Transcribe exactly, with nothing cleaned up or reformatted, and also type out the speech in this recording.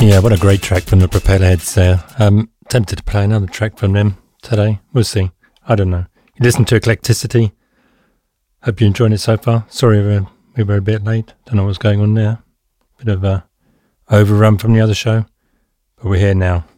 Yeah, what a great track from the Propellerheads there. Um, tempted to play another track from them today. We'll see. I don't know. You listen to Eclecticity. Hope you enjoyed it so far. Sorry we were, we were a bit late. Don't know what's going on there. Bit of a overrun from the other show. But we're here now.